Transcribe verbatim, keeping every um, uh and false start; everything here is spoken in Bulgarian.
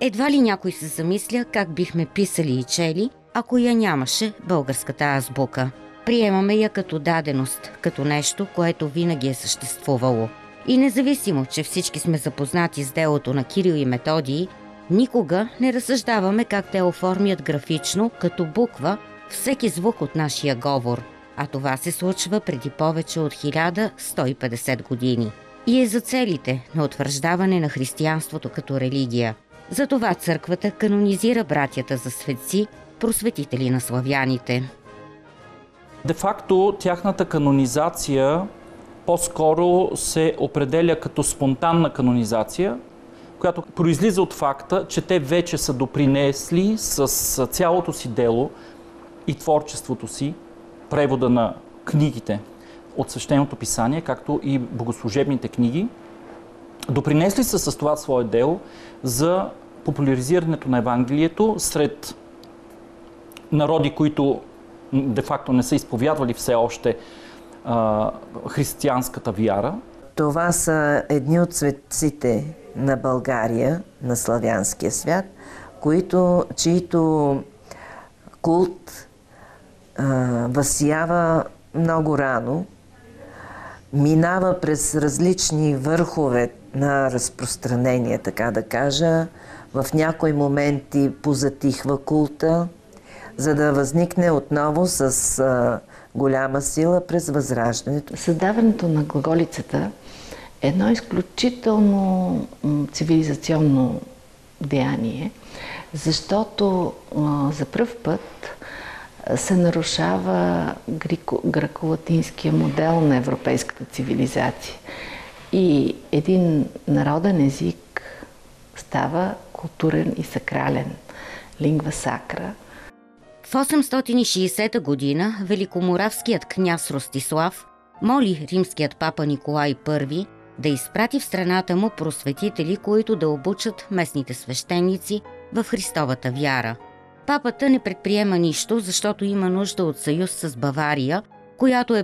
Едва ли някой се замисля как бихме писали и чели, ако я нямаше българската азбука. Приемаме я като даденост, като нещо, което винаги е съществувало. И независимо, че всички сме запознати с делото на Кирил и Методий, никога не разсъждаваме как те оформят графично, като буква, всеки звук от нашия говор. А това се случва преди повече от хиляда сто и петдесет години. И е за целите на утвърждаване на християнството като религия. Затова църквата канонизира братята за светци, просветители на славяните. Де-факто тяхната канонизация по-скоро се определя като спонтанна канонизация, която произлиза от факта, че те вече са допринесли с цялото си дело и творчеството си, превода на книгите от Свещеното писание, както и богослужебните книги, допринесли са с това свое дело за популяризирането на Евангелието сред народи, които де-факто не са изповядвали все още а, християнската вяра. Това са едни от светците на България, на славянския свят, които, чието култ а, възсиява много рано, минава през различни върхове на разпространение, така да кажа. В някои моменти позатихва култа, за да възникне отново с а, голяма сила през Възраждането. Създаването на глаголицата е едно изключително цивилизационно деяние, защото а, за пръв път се нарушава греко-латинския модел на европейската цивилизация. И един народен език става културен и сакрален, лингва сакра. В осемстотин и шейсета година великоморавският княз Ростислав моли римският папа Николай Първи да изпрати в страната му просветители, които да обучат местните свещеници в Христовата вяра. Папата не предприема нищо, защото има нужда от съюз с Бавария, която е